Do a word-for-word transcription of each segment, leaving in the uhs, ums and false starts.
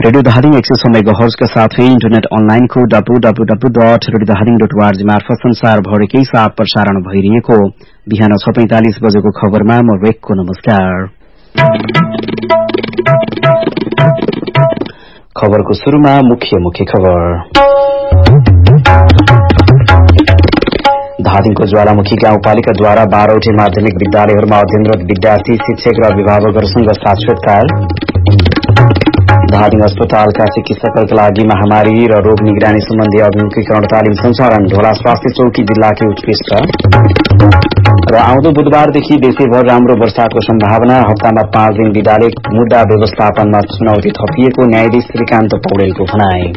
Radio Dhading एक सय मेगाहर्जका साथै इन्टरनेट अनलाइनको W W W dot radio Dhading dot ORG मार्फत संसारभरिकै साथ प्रसारण भइरहेको बिहान छ पैंतालिस बजेको खबरमा म रेकको नमस्कार। खबरको सुरुमा मुख्य मुख्य खबर। धादिङको ज्वालामुखी गाउँपालिकाद्वारा बाह्रवटै माध्यमिक विद्यालयहरूमा अध्ययनरत विद्यार्थी, शिक्षक र अभिभावकहरूसँग साक्षात्कार। धादिङ अस्पतालका चिकित्सकहरूका लागि महामारी र रोग निगरानी सम्बन्धी अभिमुखीकरण तालिम सञ्चालन, ढोला स्वास्थ्य चौकी जिल्लाकै उत्कृष्ट। र आउँदो बुधबारदेखि देशैभर राम्रो वर्षाको सम्भावना, हप्तामा पाँच दिन विद्यालय मुद्दा व्यवस्थापनमा चुनौती थपिएको न्यायाधीश श्रीकान्त पौडेलको भनाई।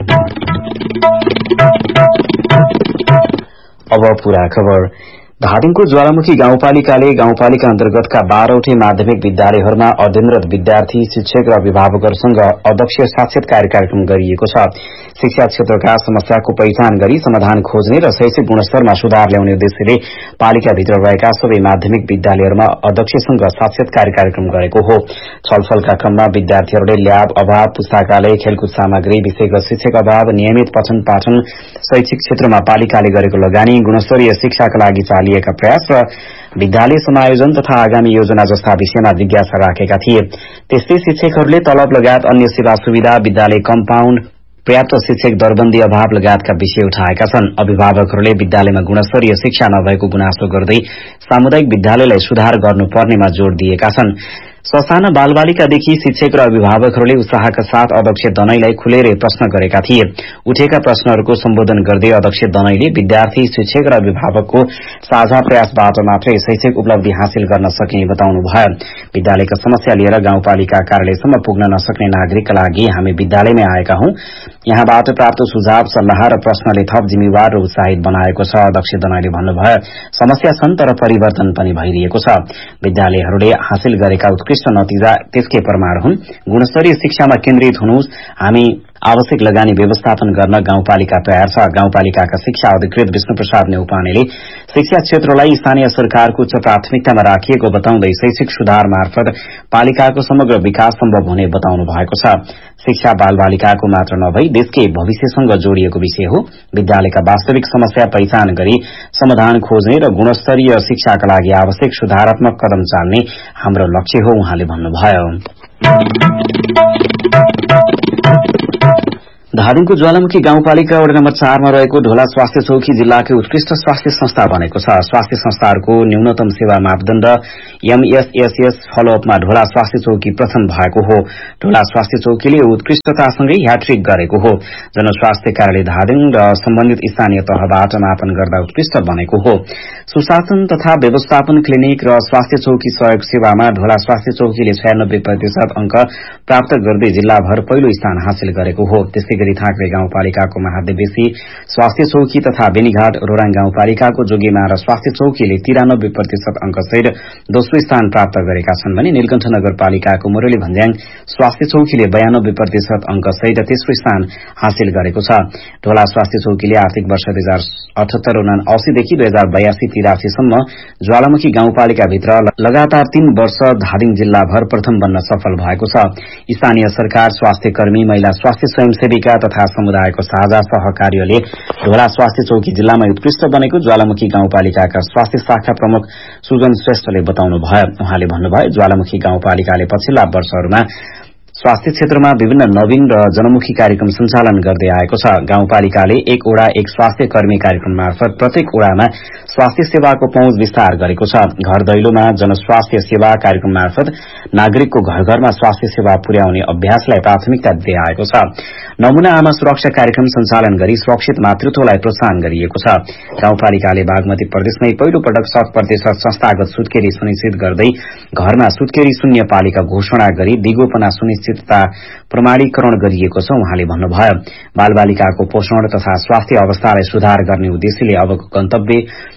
अब पूरा खबर। धादिङको ज्वालामुखी गाउँपालिकाले गाउँपालिका अन्तर्गतका बाह्रवटै माध्यमिक विद्यालयहरूमा अध्ययनरत विद्यार्थी, शिक्षक र अभिभावकहरूसँग अध्यक्ष साक्षात्कार कार्यक्रम गरिएको छ। शिक्षा क्षेत्रका समस्याको पहिचान गरी समाधान खोज्ने र शैक्षिक गुणस्तरमा सुधार ल्याउने उद्देश्यले पालिकाभित्र रहेका सबै माध्यमिक विद्यालयहरूमा अध्यक्षसँग साक्षात्कार कार्यक्रम गरेको हो। छलफलका क्रममा विद्यार्थीहरूले ल्याब अभाव, पुस्तकालय, खेलकुद सामग्री, विषयगत शिक्षक अभाव, नियमित पठन पाठन, शैक्षिक क्षेत्रमा पालिकाले गरेको लगानी, गुणस्तरीय शिक्षाका लागि चालिएका प्रयास र विद्यालय समायोजन तथा आगामी योजना जस्ता विषयमा जिज्ञासा राखेका थिए। त्यस्तै शिक्षकहरूले तलब लगायत अन्य सेवा सुविधा, विद्यालय कम्पाउन्ड, पर्याप्त शिक्षक दरबन्दी अभाव लगायतका विषय उठाएका छन्। अभिभावकहरूले विद्यालयमा गुणस्तरीय शिक्षा नभएको गुनासो गर्दै सामुदायिक विद्यालयलाई सुधार गर्नुपर्नेमा जोड़ दिएका छन्। ससाना बालबालिकादेखि शिक्षक र अभिभावकहरूले उत्साहका साथ अध्यक्ष दनैलाई खुलेर प्रश्न गरेका थिए। उठेका प्रश्नहरूको सम्बोधन गर्दै अध्यक्ष दनैले विद्यार्थी, शिक्षक र अभिभावकको साझा प्रयासबाट मात्रै शैक्षिक उपलब्धि हासिल गर्न सक्ने बताउनुभयो। विद्यालयका समस्या लिएर गाउँपालिका कार्यालयसम्म पुग्न नसक्ने नागरिकका लागि हामी विद्यालयमै आएका हौं। यहाँबाट प्राप्त सुझाव, सल्लाह र प्रश्नले थप जिम्मेवार र उत्साहित बनाएको छ, अध्यक्ष दनैले भन्नुभयो। समस्या छन् तर परिवर्तन पनि भइरहेको छ। विद्यालयहरूले हासिल गरेका उत्कृष्ट नतिजा त्यसकै प्रमाण हुन्। गुणस्तरीय शिक्षामा केन्द्रित हुनुहोस्। हामी आवश्यक लगानी व्यवस्थापन गर्न गाउँपालिका तयार छ। गाउँपालिकाका शिक्षा अधिकृत विष्णुप्रसाद नेउपानेले शिक्षा क्षेत्रलाई स्थानीय सरकारको उच्च प्राथमिकतामा राखिएको बताउँदै शैक्षिक सुधार मार्फत पालिकाको समग्र विकास सम्भव हुने बताउनु भएको छ। शिक्षा बालबालिकाको मात्र नभई देशकै भविष्यसँग जोडिएको विषय हो। विद्यालयका वास्तविक समस्या पहिचान गरी समाधान खोज्ने र गुणस्तरीय शिक्षाका लागि आवश्यक सुधारात्मक कदम चाल्ने हाम्रो लक्ष्य हो, उहाँले भन्नुभयो। धादिङको ज्वालामुखी गाउँपालिका वडा नम्बर चारमा रहेको ढोला स्वास्थ्य चौकी जिल्लाकै उत्कृष्ट स्वास्थ्य संस्था बनेको छ। स्वास्थ्य संस्थाहरूको न्यूनतम सेवा मापदण्ड एमएसएसएस फलोअपमा ढोला स्वास्थ्य चौकी प्रथम भएको हो। ढोला स्वास्थ्य चौकीले उत्कृष्टतासँगै ह्याट्रिक गरेको हो। जनस्वास्थ्य कार्यालय धादिङ र सम्बन्धित स्थानीय तहबाट मापन गर्दा उत्कृष्ट बनेको हो। सुशासन तथा व्यवस्थापन क्लिनिक र स्वास्थ्य चौकी सहयोग सेवामा ढोला स्वास्थ्य चौकीले छयानब्बे प्रतिशत अंक प्राप्त गर्दै जिल्लाभर पहिलो स्थान हासिल गरेको हो। त्यसै गरी थाक्रे गाउँपालिकाको महादेवेशी स्वास्थ्य चौकी तथा बेनीघाट रोराङ गाउँपालिकाको जोगीमा र स्वास्थ्य चौकीले तिरानब्बे प्रतिशत अंकसहित दोस्रो स्थान प्राप्त गरेका छन् भने नीलकण्ठ नगरपालिकाको मुरली भन्ज्याङ स्वास्थ्य चौकीले बयानब्बे प्रतिशत अंकसहित तेस्रो स्थान हासिल गरेको छ। ढोला स्वास्थ्य चौकीले आर्थिक वर्ष दुई हजार अठहत्तर उनासीदेखि दुई हजार बयासी तिरासीसम्म ज्वालामुखी गाउँपालिकाभित्र लगातार तीन वर्ष धादिङ जिल्लाभर प्रथम बन्न सफल भएको छ। स्थानीय सरकार, स्वास्थ्य कर्मी, महिला स्वास्थ्य स्वयंसेविका तथा समुदायको साझा सहकार्यले ढोला स्वास्थ्य चौकी जिल्लामा उत्कृष्ट बनेको ज्वालामुखी गाउँपालिकाका स्वास्थ्य शाखा प्रमुख सुजन श्रेष्ठले बताउनुभयो। उहाँले भन्नुभयो, ज्वालामुखी गाउँपालिकाले पछिल्ला वर्षहरूमा स्वास्थ्य क्षेत्रमा विभिन्न नवीन र जनमुखी कार्यक्रम सञ्चालन गर्दै आएको छ। गाउँपालिकाले एक ओडा एक स्वास्थ्य कर्मी कार्यक्रम मार्फत प्रत्येक ओडामा स्वास्थ्य सेवाको पहुँच विस्तार गरेको छ। घर दैलोमा जनस्वास्थ्य सेवा कार्यक्रम मार्फत नागरिकको घर घरमा स्वास्थ्य सेवा पुर्याउने अभ्यासलाई प्राथमिकता दिँदै आएको छ। नमूना आमा सुरक्षा कार्यक्रम सञ्चालन गरी सुरक्षित मातृत्वलाई प्रोत्साहन गरिएको छ। गाउँपालिकाले बागमती प्रदेशमै पहिलो पटक शत प्रतिशत संस्थागत सुत्केरी सुनिश्चित गर्दै घरमा सुत्केरी शून्य पालिका घोषणा गरी दिगोपना सुनिश्चितता प्रमाणीकरण गरिएको छ, उहाँले भन्नुभयो। बालबालिकाको पोषण तथा स्वास्थ्य अवस्थालाई सुधार गर्ने उद्देश्यले अबको गन्तव्य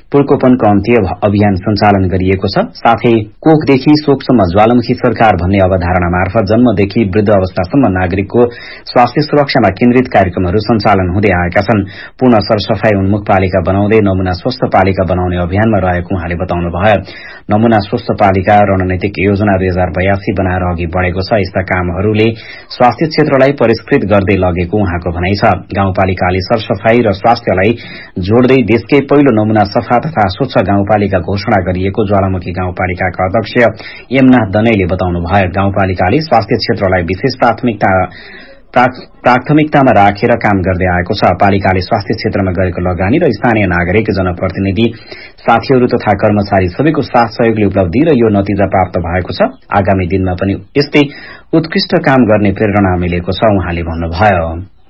पुर्कोपनको अन्त्य अभियान सञ्चालन गरिएको छ। साथै कोखदेखि शोकसम्म ज्वालामुखी सरकार भन्ने अवधारणा मार्फत जन्मदेखि वृद्ध अवस्थासम्म नागरिकको स्वास्थ्य सुरक्षामा केन्द्रित कार्यक्रमहरू सञ्चालन हुँदै आएका छन्। पूर्ण सरसफाई उन्मुख पालिका बनाउँदै नमूना स्वस्थ पालिका बनाउने अभियानमा रहेको उहाँले बताउनुभयो। नमूना स्वस्थ पालिका रणनीतिक योजना दुई हजार बयासी बनाएर अघि बढ़ेको छ। यस्ता कामहरूले स्वास्थ्य क्षेत्रलाई परिष्कृत गर्दै लगेको उहाँको भनाइ छ। गाउँपालिकाले सरसफाई र स्वास्थ्यलाई जोड्दै देशकै पहिलो नमूना सफा तथा स्वच्छ गाउँपालिका घोषणा गरिएको ज्वालामुखी गाउँपालिकाका अध्यक्ष यमनाथ दनैले बताउनुभयो। गाउँपालिकाले स्वास्थ्य क्षेत्रलाई विशेष प्राथमिकता प्राथमिकतामा राखेर काम गर्दै आएको छ। पालिकाले स्वास्थ्य क्षेत्रमा गरेको लगानी र स्थानीय नागरिक, जनप्रतिनिधि, साथीहरू तथा कर्मचारी सबैको साथ सहयोगले उपलब्धि र यो नतिजा प्राप्त भएको छ। आगामी दिनमा पनि यस्तै उत्कृष्ट काम गर्ने प्रेरणा मिलेको छ उहाँले भन्नुभयो।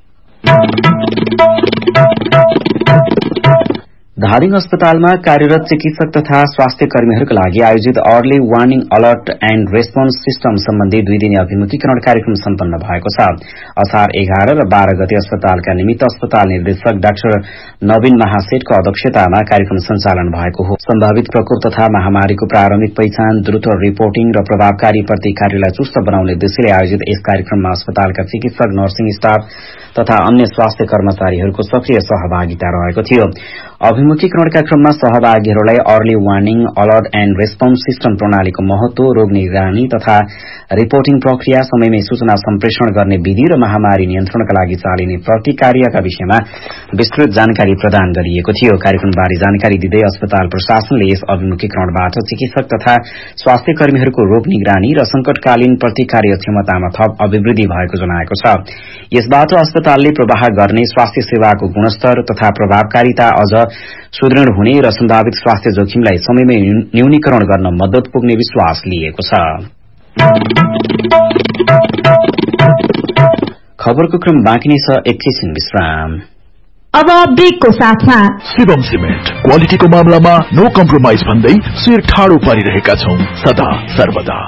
धादिङ अस्पतालमा कार्यरत चिकित्सक तथा स्वास्थ्य कर्मीहरूका लागि आयोजित early warning alert and response system सम्बन्धी दुई दिने अभिमुखीकरण कार्यक्रम सम्पन्न भएको छ। असार एघार र बाह्र गते अस्पतालका निमित्त अस्पताल निर्देशक डाक्टर नवीन महासेठको अध्यक्षतामा कार्यक्रम सञ्चालन भएको हो। सम्भावित प्रकोप तथा महामारीको प्रारम्भिक पहिचान, द्रुत रिपोर्टिङ र प्रभावकारी प्रतिकार्यलाई चुस्त बनाउने उद्देश्यले आयोजित यस कार्यक्रममा अस्पतालका चिकित्सक, नर्सिङ स्टाफ तथा अन्य स्वास्थ्य कर्मचारीहरूको सक्रिय सहभागिता रहेको थियो। अभिमुखीकरणका क्रममा सहभागीहरूलाई early warning alert and response system प्रणालीको महत्व, रोग निगरानी तथा रिपोर्टिङ प्रक्रिया, समयमै सूचना सम्प्रेषण गर्ने विधि र महामारी नियन्त्रणका लागि चालिने प्रतिकार्यका विषयमा विस्तृत जानकारी प्रदान गरिएको थियो। कार्यक्रमबारे जानकारी दिँदै अस्पताल प्रशासनले यस अभिमुखीकरणबाट चिकित्सक तथा स्वास्थ्य कर्मीहरूको रोग निगरानी र संकटकालीन प्रतिकार्य क्षमतामा थप अभिवृद्धि भएको जनाएको छ। यसबाट अस्पतालले प्रवाह गर्ने स्वास्थ्य सेवाको गुणस्तर तथा प्रभावकारिता अझ सुदृढ़ हुने र सम्भावित स्वास्थ्य जोखिमलाई समयमै न्यूनीकरण गर्न मद्दत पुग्ने विश्वास लिएको छ। खबरको क्रम बाँकी नै छ, एकैछिन विश्राम। अब ब्रेकको साथमा शिवम सिमेन्ट क्वालिटीको मामलामा नो कम्प्रोमाइज भन्दै शिर ठाडो पारिरहेका छौं सदा सर्वदा।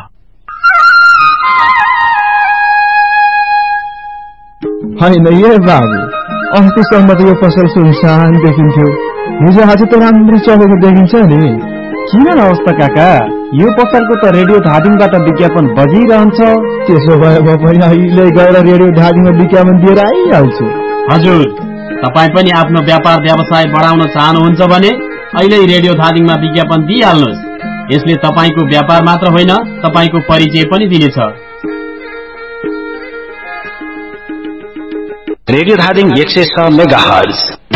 होइन ए बाबु, अस्तिसम्म त यो पसल सुनसान देखिन्थ्यो, हिजो आज त राम्रो चलेको देखिन्छ नि। किन अवस्था काका? यो पसलको त रेडियो धादिङबाट विज्ञापन बजिरहन्छ। त्यसो भए म पनि अहिले गएर रेडियो धादिङमा विज्ञापन दिएर आइहाल्छु। हजुर, तपाईँ पनि आफ्नो व्यापार व्यवसाय बढाउन चाहनुहुन्छ भने अहिले रेडियो धादिङमा विज्ञापन दिइहाल्नुहोस्। यसले तपाईँको व्यापार मात्र होइन, तपाईँको परिचय पनि दिनेछ। रेडियो धादिङ एक सय छ मेगाहर्ज।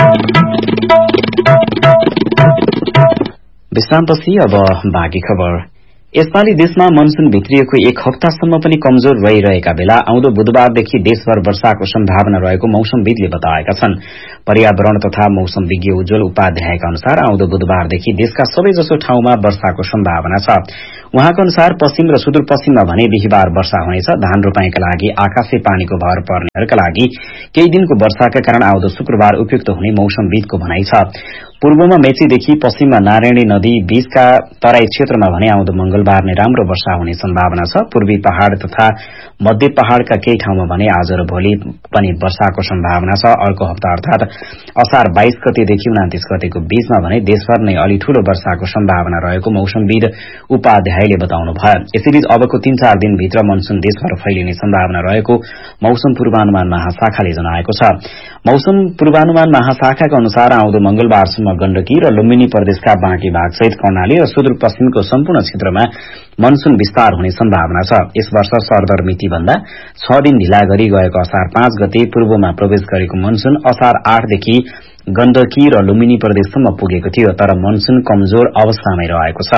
विश्रामपछि अब बाँकी खबर। यसपालि देशमा मनसून भित्रिएको एक हप्तासम्म पनि कमजोर रहिरहेका बेला आउँदो बुधबारदेखि देशभर वर्षाको सम्भावना रहेको मौसमविदले बताएका छन्। पर्यावरण तथा मौसम विज्ञ उज्जवल उपाध्यायका अनुसार आउँदो बुधबारदेखि देशका सबैजसो ठाउँमा वर्षाको सम्भावना छ। उहाँको अनुसार पश्चिम र सुदूरपश्चिममा भने बिहिबार वर्षा हुनेछ। धान रोपाईका लागि आकाशे पानीको भर पर्नेहरूका लागि केही दिनको वर्षाका कारण आउँदो शुक्रबार उपयुक्त हुने मौसमविदको भनाइ छ। पूर्वमा मेचीदेखि पश्चिममा नारायणी नदी बीचका तराई क्षेत्रमा भने आउँदो मंगलबार नै राम्रो वर्षा हुने सम्भावना छ। पूर्वी पहाड़ तथा मध्य पहाड़का केही ठाउँमा भने आज र भोलि पनि वर्षाको सम्भावना छ। अर्को हप्ता अर्थात असार बाइस गतेदेखि उनातिस गतेको बीचमा भने देशभर नै अलि ठूलो वर्षाको सम्भावना रहेको मौसमविद उपाध्यायले बताउनुभयो। यसैबीच अबको तीन चार दिनभित्र मनसून देशभर फैलिने सम्भावना रहेको मौसम पूर्वानुमान महाशाखाले जनाएको छ। मौसम पूर्वानुमान महाशाखाका अनुसार आउँदो मंगलबारसम्म गण्डकी र लुम्बिनी प्रदेशका बाँकी भाग सहित कर्णाली र सुदूरपश्चिमको सम्पूर्ण क्षेत्रमा मनसून विस्तार हुने सम्भावना छ। यस वर्ष सरदर मिति भन्दा छ दिन ढिला गरी गएको असार पाँच गते पूर्वमा प्रवेश गरेको मनसून असार आठदेखि गण्डकी र लुम्बिनी प्रदेशसम्म पुगेको थियो, तर मनसून कमजोर अवस्थामै रहेको छ।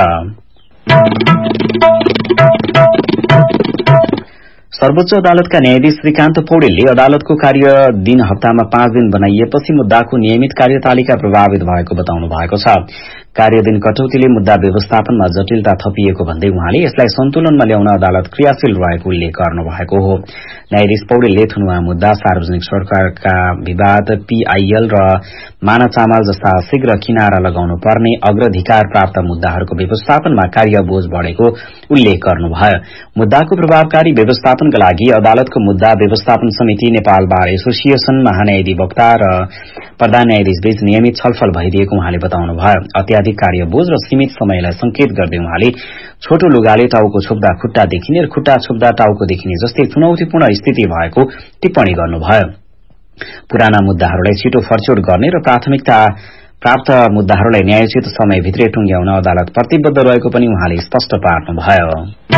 सर्वोच्च अदालतका न्यायाधीश श्रीकान्त पौडेलले अदालतको कार्य दिन हप्तामा पाँच दिन बनाइएपछि मुद्दाको नियमित कार्यतालिका प्रभावित भएको बताउनु भएको छ। कार्यदिन कटौतीले मुद्दा व्यवस्थापनमा जटिलता थपिएको भन्दै उहाँले यसलाई सन्तुलनमा ल्याउन अदालत क्रियाशील रहेको उल्लेख गर्नु भएको हो। न्यायाधीश पौडेलले थुनुवा मुद्दा, सार्वजनिक सड़कका विवाद, पीआईएल र माना चामल जस्ता शीघ्र किनारा लगाउनु पर्ने अग्राधिकार प्राप्त मुद्दाहरूको व्यवस्थापनमा कार्य बोझ बढ़ेको उल्लेख गर्नुभयो। मुद्दाको प्रभावकारी व्यवस्थापनका लागि अदालतको मुद्दा व्यवस्थापन समिति, नेपाल बार एसोसिएशन, महान्यायाधिवक्ता र प्रधान न्यायाधीश बीच नियमित छलफल भइदिएको उहाँले बताउनुभयो। अत्याधिक अत्याधिक कार्यबोझ र सीमित समयलाई संकेत गर्दै उहाँले छोटो लुगाले टाउको छोप्दा खुट्टा देखिने र खुट्टा छोप्दा टाउको देखिने जस्तै चुनौतीपूर्ण स्थिति भएको टिप्पणी गर्नुभयो। पुराना मुद्दाहरूलाई छिटो फरछोड गर्ने र प्राथमिकता प्राप्त मुद्दाहरूलाई न्यायोचित समयभित्रै टुंग्याउन अदालत प्रतिबद्ध रहेको पनि उहाँले स्पष्ट पार्नुभयो।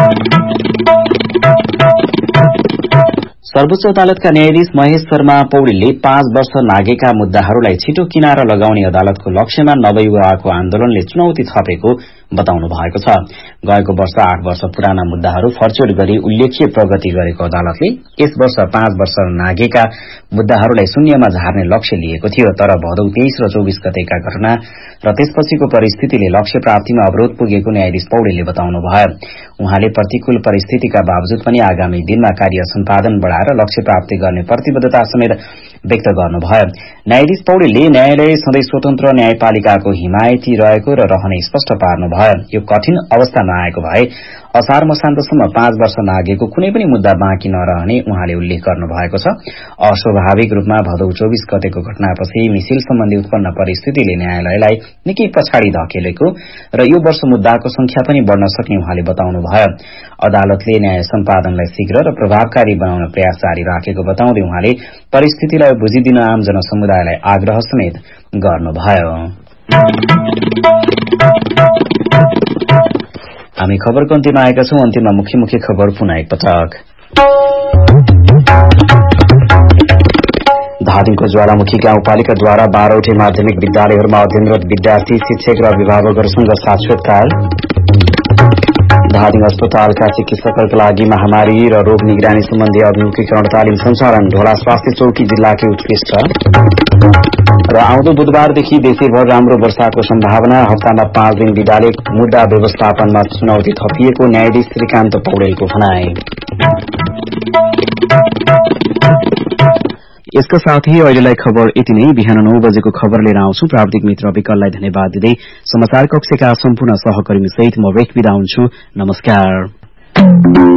सर्वोच्च अदालतका न्यायाधीश महेश शर्मा पौडेलले पाँच वर्ष नागेका मुद्दाहरूलाई छिटो किनारा लगाउने अदालतको लक्ष्यमा नवयुवाको आन्दोलनले चुनौती थपेको बताउनु भएको छ। गएको वर्ष आठ वर्ष पुराना मुद्दाहरू फरछोड गरी उल्लेख्य प्रगति गरेको अदालतले यस वर्ष पाँच वर्ष नागेका मुद्दाहरूलाई शून्यमा झार्ने लक्ष्य लिएको थियो। तर भदौ तेइस र चौबिस गतेका घटना र त्यसपछिको परिस्थितिले लक्ष्य प्राप्तिमा अवरोध पुगेको न्यायाधीश पौडेलले बताउनुभयो। उहाँले प्रतिकूल परिस्थितिका बावजुद पनि आगामी दिनमा कार्य सम्पादन बढ़ाएर लक्ष्य प्राप्ति गर्ने प्रतिबद्धता समेत व्यक्त गर्नुभयो। न्यायाधीश पौडेलले न्यायालय सधैँ स्वतन्त्र न्यायपालिकाको हिमायती रहेको र रहने स्पष्ट पार्नुभयो। यो कठिन अवस्थामा आएको भए असार मसान्तसम्म पाँच वर्ष नागेको कुनै पनि मुद्दा बाँकी नरहने उहाँले उल्लेख गर्नुभएको छ। अस्वाभाविक रूपमा भदौ चौबिस गतेको घटनापछि मिसिल सम्बन्धी उत्पन्न परिस्थितिले न्यायालयलाई निकै पछाडि धकेलेको र यो वर्ष मुद्दाको संख्या पनि बढ़न सक्ने उहाँले बताउनुभयो। अदालतले न्याय सम्पादनलाई शीघ्र र प्रभावकारी बनाउन प्रयास जारी राखेको बताउँदै उहाँले परिस्थितिलाई बुझिदिन आम जनसमुदायलाई आग्रह समेत गर्नुभयो। हामी खबरको अन्त्यमा आएका छौं। अन्त्यमा मुख्य मुख्य खबर पुनः एकपटक। धादिङको ज्वालामुखी गाउँपालिकाद्वारा बाह्रवटै माध्यमिक विद्यालयहरूमा अध्ययनरत विद्यार्थी, शिक्षक र अभिभावकहरूसँग साक्षात्कार। धादिङ अस्पतालका चिकित्सकहरूका लागि महामारी र रोग निगरानी सम्बन्धी अभिमुखीकरण तालिम सञ्चालन, ढोला स्वास्थ्य चौकी जिल्लाकै उत्कृष्ट। र आउँदो बुधबारदेखि देशैभर राम्रो वर्षाको सम्भावना, हप्तामा पाँच दिन विद्यालय मुद्दा व्यवस्थापनमा चुनौती थपिएको न्यायाधीश श्रीकान्त पौडेलको भनाई। यसका साथै अहिलेलाई खबर यति नै। बिहान नौ बजेको खबर लिएर आउँछु। प्राविधिक मित्र विकललाई धन्यवाद दिँदै समाचार कक्षका सम्पूर्ण सहकर्मी सहित म व्यक्त बिदा हुन्छु। नमस्कार।